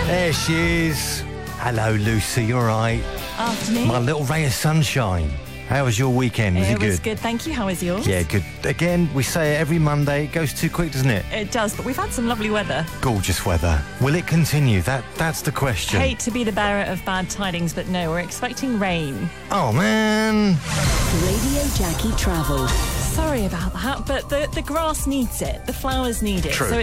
There she is. Hello, Lucy, you all right? Afternoon. My little ray of sunshine. How was your weekend? Was it good? It was good, thank you. How was yours? Yeah, good. Again, we say it every Monday. It goes too quick, doesn't it? It does, but we've had some lovely weather. Gorgeous weather. Will it continue? That's the question. Hate to be the bearer of bad tidings, but no, we're expecting rain. Oh, man. Radio Jackie Travel. Sorry about that, but the grass needs it. The flowers need it. True. So